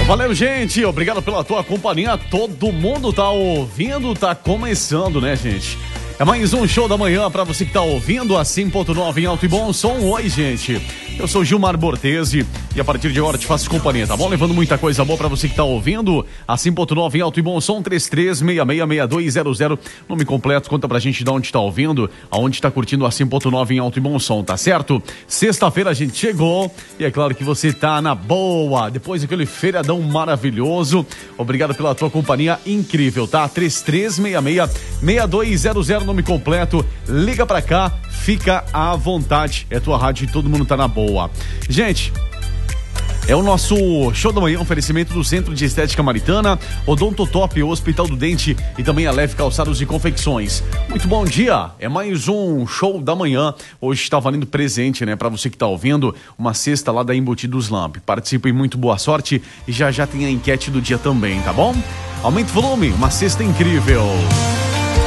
Valeu, gente. Obrigado pela tua companhia. Todo mundo tá ouvindo, tá começando, né, gente? É mais um show da manhã pra você que tá ouvindo a 100.9 em alto e bom som. Oi, gente. Eu sou Gilmar Bortesi e a partir de agora te faço companhia, tá bom? Levando muita coisa boa pra você que tá ouvindo a 100.9 em alto e bom som, 33666200. Nome completo, conta pra gente de onde tá ouvindo, aonde tá curtindo a 100.9 em alto e bom som, tá certo? Sexta-feira a gente chegou e é claro que você tá na boa, depois daquele feriadão maravilhoso. Obrigado pela tua companhia incrível, tá? 33666200, nome completo, liga pra cá, fica à vontade, é tua rádio e todo mundo tá na boa. Gente, é o nosso show da manhã, oferecimento do Centro de Estética Maritana, Odontotop, o Hospital do Dente e também a Leve Calçados e Confecções. Muito bom dia, é mais um show da manhã. Hoje está valendo presente, né, para você que está ouvindo, uma cesta lá da Embutidos Lamp. Participe, muito boa sorte e já tem a enquete do dia também, tá bom? Aumenta o volume, uma cesta incrível.